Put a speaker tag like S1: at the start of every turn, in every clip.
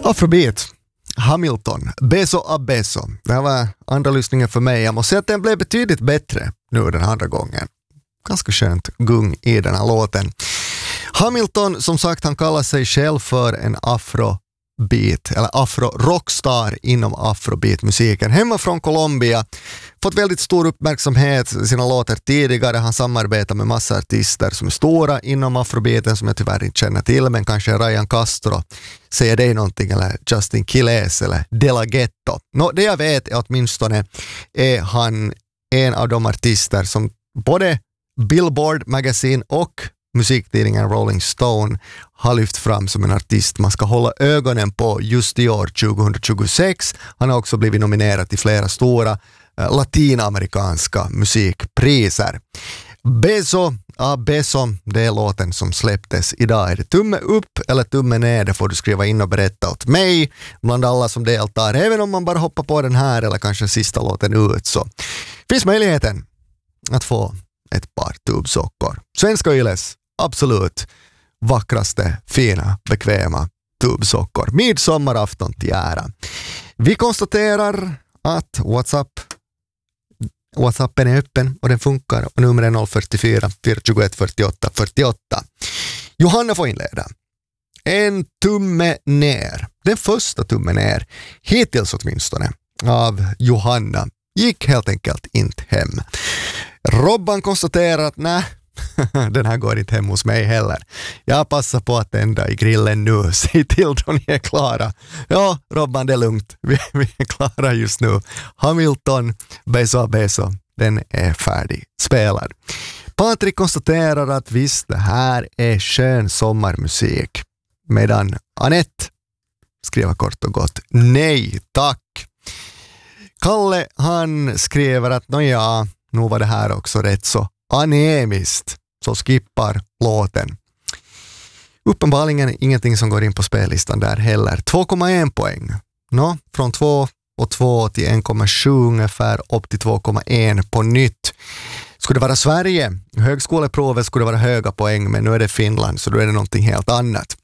S1: Afrobeat, Hamilton, Beso a Beso. Det här var andra lyssningen för mig. Jag måste säga att den blev betydligt bättre nu den andra gången. Ganska skönt gung i den här låten. Hamilton, som sagt, han kallar sig själv för en afrobeat eller afro-rockstar inom afrobeat-musiken. Hemma från Colombia, fått väldigt stor uppmärksamhet i sina låtar tidigare. Han samarbetar med massa artister som är stora inom afrobeaten som jag tyvärr inte känner till, men kanske Ryan Castro säger det någonting, eller Justin Quiles eller De La Ghetto. Det jag vet är åtminstone är han en av de artister som både Billboard Magazine och musiktidningen Rolling Stone har lyft fram som en artist man ska hålla ögonen på just i år 2026. Han har också blivit nominerad till flera stora latinamerikanska musikpriser. Beso a Beso, det är låten som släpptes idag. Är det tumme upp eller tumme ner? Det får du skriva in och berätta åt mig bland alla som deltar. Även om man bara hoppar på den här eller kanske sista låten ut, så finns möjligheten att få ett par tubsockor. Svenska Yles absolut vackraste, fina, bekväma tubsockor. Midsommarafton till ära. Vi konstaterar att WhatsAppen är öppen och den funkar, och numret är 044 421 48 48. Johanna får inleda. En tumme ner. Den första tummen ner, hittills åtminstone, av Johanna gick helt enkelt inte hem. Robban konstaterar att nej, den här går inte hem hos mig heller. Jag passar på att tända i grillen nu. Säg till då ni är klara. Ja, Robban, det är lugnt. Vi är klara just nu. Hamilton, Beso a Beso, den är färdig spelad. Patrik konstaterar att visst, det här är skön sommarmusik. Medan Anette skriver kort och gott nej, tack. Kalle, han skriver att nåja, nu var det här också rätt så anemiskt, så skippar låten. Uppenbarligen ingenting som går in på spellistan där heller. 2,1 poäng. Från 2,2 till 1,7 ungefär upp till 2,1 på nytt. Skulle det vara Sverige, högskoleprovet skulle det vara höga poäng, men nu är det Finland, så då är det någonting helt annat.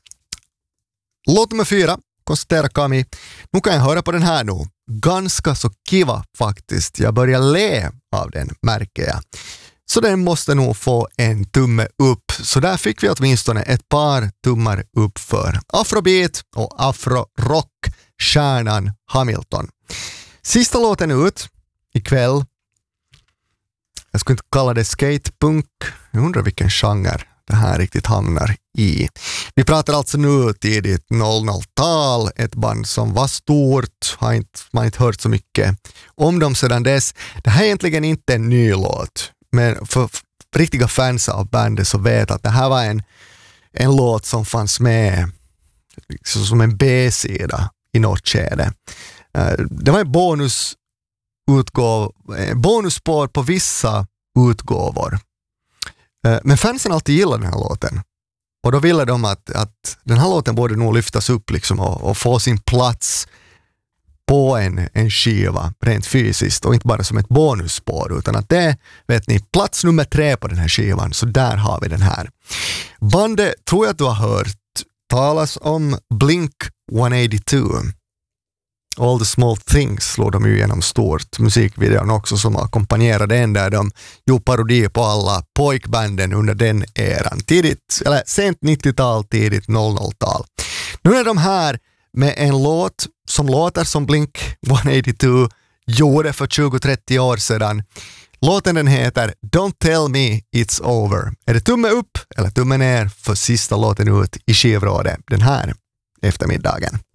S1: Låt nummer 4, konstaterar Kami. Nu kan jag höra på den här nu. Ganska så kiva faktiskt. Jag börjar le av den, märker jag. Så den måste nog få en tumme upp. Så där fick vi åtminstone ett par tummar upp för afrobeat och afro-rock, stjärnan Hamilton. Sista låten ut ikväll. Jag skulle inte kalla det skatepunk. Jag undrar vilken genre det här riktigt hamnar i. Vi pratar alltså nu tidigt 00-tal, ett band som var stort, man har inte hört så mycket om dem sedan dess. Det här är egentligen inte en ny låt, men för riktiga fans av bandet så vet att det här var en låt som fanns med som en B-sida i något skede. Det var en bonusspår på vissa utgåvor. Men fansen alltid gillade den här låten. Och då ville de att den här låten borde nog lyftas upp liksom och få sin plats på en skiva rent fysiskt och inte bara som ett bonusspår, utan att det, vet ni, plats nummer 3 på den här skivan, så där har vi den här. Bandet tror jag att du har hört talas om, Blink 182. All the Small Things slår de ju igenom stort. Musikvideon också som ackompanjerar den, där de gjorde parodi på alla pojkbanden under den eran. Sent 90-tal, tidigt 00-tal. Nu är de här med en låt som låter som Blink 182 gjorde för 20-30 år sedan. Låten den heter Don't Tell Me It's Over. Är det tumme upp eller tumme ner för sista låten ut i skivrådet den här eftermiddagen?